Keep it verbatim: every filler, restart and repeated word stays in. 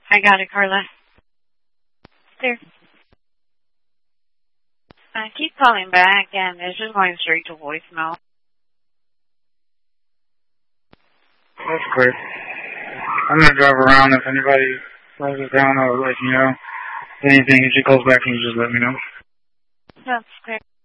I got it, Carla. There. I keep calling back, and it's just going straight to voicemail. That's great. I'm going to drive around. If anybody slows it down, I'll let you know. If anything, if she calls back, can you just let me know? That's great.